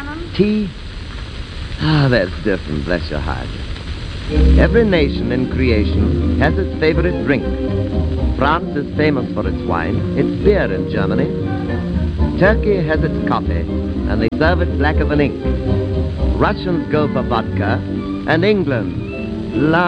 Shannon? Tea? Ah, that's different, bless your heart. Every nation in creation has its favorite drink. France is famous for its wine, its beer in Germany. Turkey has its coffee, and they serve it blacker than ink. Russians go for vodka, and England,